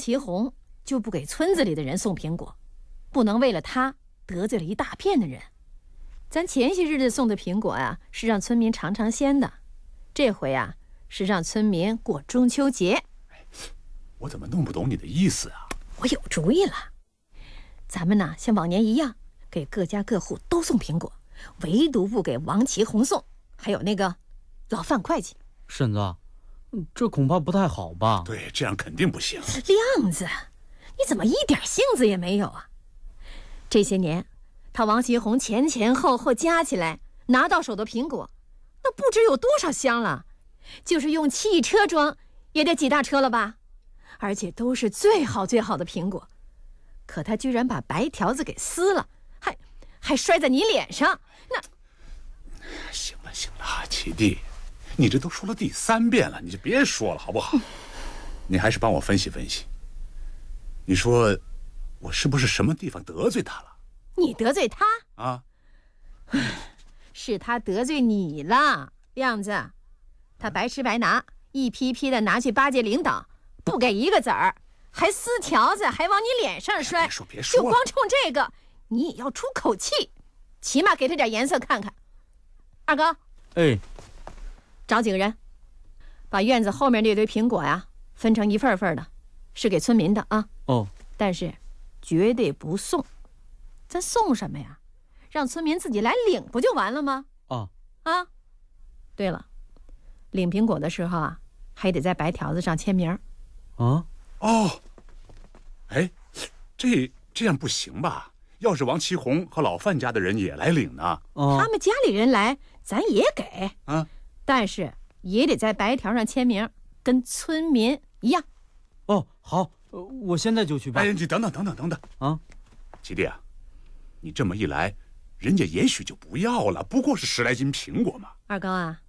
其红就不给村子里的人送苹果，不能为了他得罪了一大片的人。咱前些日子送的苹果啊，是让村民尝尝鲜的，这回啊是让村民过中秋节。 我怎么弄不懂你的意思啊？ 我有主意了，咱们呢像往年一样，给各家各户都送苹果，唯独不给王其红送，还有那个老范会计。 婶子，这恐怕不太好吧？ 对，这样肯定不行。 亮子，你怎么一点性子也没有啊？这些年他王其红前后加起来拿到手的苹果，那不知有多少箱了，就是用汽车装也得几大车了吧？而且都是最好的苹果，可他居然把白条子给撕了，还摔在你脸上。那行了，七弟，你这都说了第3遍了，你就别说了好不好？你还是帮我分析分析，你说我是不是什么地方得罪他了？ 你得罪他啊？ 是他得罪你了，亮子。他白吃白拿，一批批的拿去巴结领导，不给一个子儿，还撕条子，还往你脸上摔。 别说， 就光冲这个，你也要出口气，起码给他点颜色看看。二哥， 哎， 找几个人，把院子后面这堆苹果呀分成一份份的，是给村民的啊。 哦， 但是绝对不送。咱送什么呀？让村民自己来领不就完了吗？ 啊， 对了，领苹果的时候啊，还得在白条子上签名。 啊？ 哦，哎，这样不行吧？要是王其红和老范家的人也来领呢？ 他们家里人来，咱也给啊， 但是也得在白条上签名，跟村民一样。 哦，好，我现在就去办。 哎，你等等啊， 七弟啊，你这么一来，人家也许就不要了，不过是10来斤苹果嘛。 二高啊，